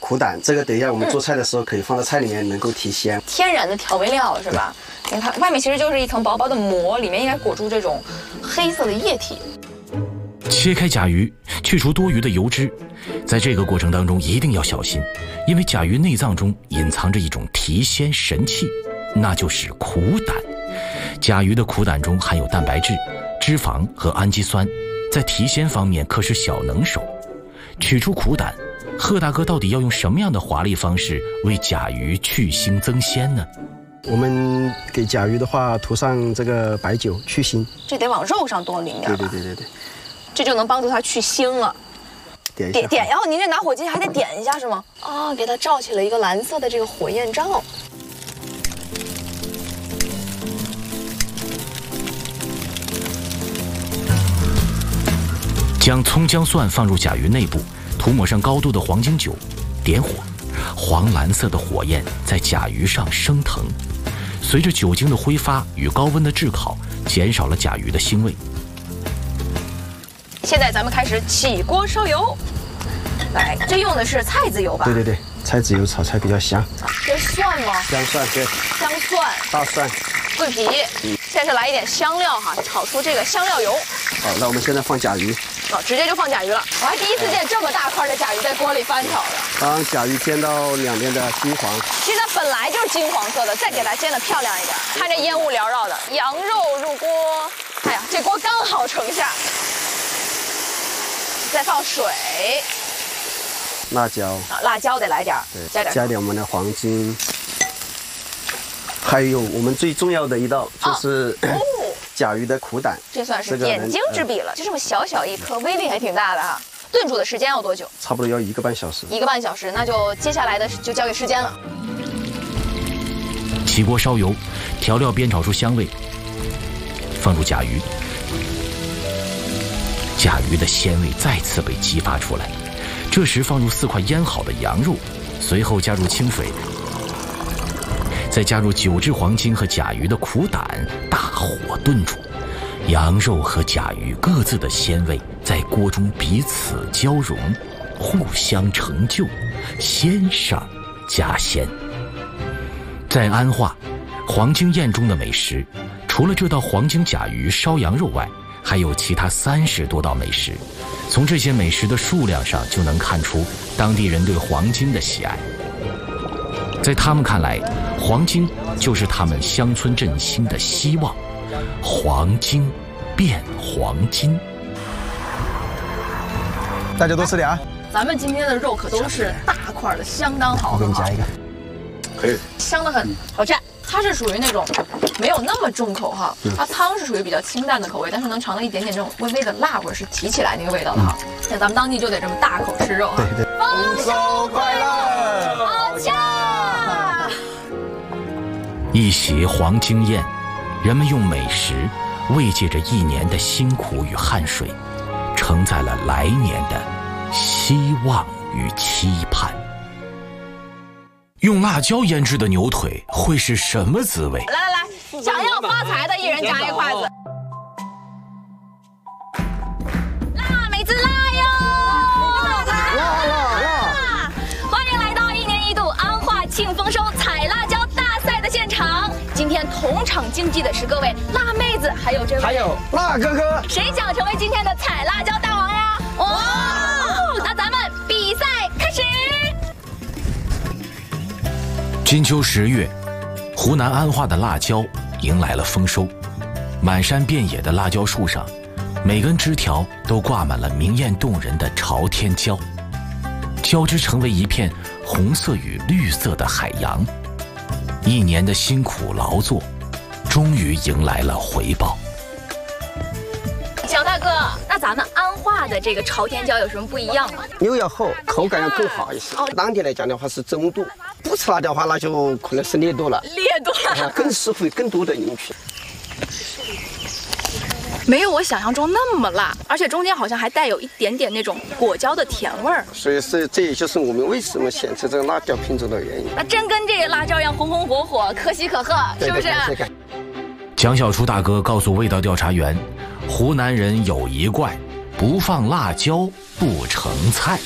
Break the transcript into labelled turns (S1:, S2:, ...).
S1: 苦胆，这个等一下我们做菜的时候可以放到菜里面，能够提鲜。
S2: 天然的调味料是吧？你看外面其实就是一层薄薄的膜，里面应该裹住这种黑色的液体。
S3: 切开甲鱼，去除多余的油脂，在这个过程当中一定要小心，因为甲鱼内脏中隐藏着一种提鲜神器，那就是苦胆。甲鱼的苦胆中含有蛋白质、脂肪和氨基酸，在提鲜方面可是小能手。取出苦胆，贺大哥到底要用什么样的华丽方式为甲鱼去腥增鲜呢？
S1: 我们给甲鱼的话涂上这个白酒去腥，
S2: 这得往肉上多淋点吧？
S1: 对，
S2: 这就能帮助它去腥了。
S1: 点一下，
S2: 点，然后您这拿火机还得点一下是吗？啊，给它照起了一个蓝色的这个火焰照。
S3: 将葱姜蒜放入甲鱼内部，涂抹上高度的黄精酒，点火，黄蓝色的火焰在甲鱼上升腾。随着酒精的挥发与高温的炙烤，减少了甲鱼的腥味。
S2: 现在咱们开始起锅烧油。来，这用的是菜籽油吧？
S1: 对，菜籽油炒菜比较香。
S2: 这蒜吗？
S1: 姜蒜，对，
S2: 姜蒜、
S1: 大蒜、
S2: 桂皮。现在是来一点香料哈，炒出这个香料油。
S1: 好，那我们现在放甲鱼。
S2: 哦，直接就放甲鱼了。我还第一次见这么大块的甲鱼在锅里翻炒的。
S1: 当甲鱼煎到两边的金黄，
S2: 其实它本来就是金黄色的，再给它煎得漂亮一点。看这烟雾缭绕的，羊肉入锅。哎呀，这锅刚好盛下。再放水。
S1: 辣椒。
S2: 辣椒得来点儿，
S1: 对，加点我们的黄精。还有我们最重要的一道就是甲鱼的苦胆，
S2: 这算是点睛之笔了。就这么小小一颗，威力还挺大的哈。炖煮的时间要多久？
S1: 差不多要1个半小时。
S2: 1个半小时，那就接下来的就交给时间了。
S3: 起锅烧油，调料煸炒出香味，放入甲鱼，甲鱼的鲜味再次被激发出来。这时放入4块腌好的羊肉，随后加入清水。再加入9只黄精和甲鱼的苦胆，大火炖煮，羊肉和甲鱼各自的鲜味在锅中彼此交融，互相成就，鲜上加鲜。在安化，黄精宴中的美食，除了这道黄精甲鱼烧羊肉外，还有其他30多道美食。从这些美食的数量上就能看出当地人对黄精的喜爱。在他们看来，黄精就是他们乡村振兴的希望。黄精变黄金。
S1: 大家多吃点啊！
S2: 咱们今天的肉可都是大块的，相当好。
S1: 我给你加一个，
S2: 可以，香得很，好吃。它是属于那种没有那么重口哈，它汤是属于比较清淡的口味，但是能尝到一点点这种微微的辣味，是提起来那个味道的哈。像咱们当地就得这么大口吃肉哈。
S1: 对，
S2: 丰收快乐，好吃。
S3: 一席黄精宴，人们用美食慰藉着1年的辛苦与汗水，承载了来年的希望与期盼。用辣椒腌制的牛腿会是什么滋味？
S2: 来，想要发财的1人夹1筷子。辣妹子辣哟！辣！欢迎来到1年1度安化庆丰收采辣椒大赛的现场。今天同场竞技的是各位辣妹子，还有这位
S1: 辣哥哥。
S2: 谁想成为今天的采辣椒大王呀？那咱们比赛开始。
S3: 金秋10月，湖南安化的辣椒迎来了丰收。满山遍野的辣椒树上，每根枝条都挂满了明艳动人的朝天椒，交织成为一片红色与绿色的海洋。1年的辛苦劳作，终于迎来了回报。
S2: 蒋大哥，那咱们安化的这个朝天椒有什么不一样吗？
S4: 油要厚，口感要更好一些。当地来讲的话是中度，不吃辣的话那就可能是烈度了。
S2: 烈度了，
S4: 更适合更多的人群。
S2: 没有我想象中那么辣，而且中间好像还带有一点点那种果椒的甜味儿。
S4: 所以这也就是我们为什么选择这个辣椒品种的原因。
S2: 那真跟这个辣椒一样红红火火，可喜可贺，是不是？
S3: 蒋小厨大哥告诉味道调查员，湖南人有一怪，不放辣椒不成菜。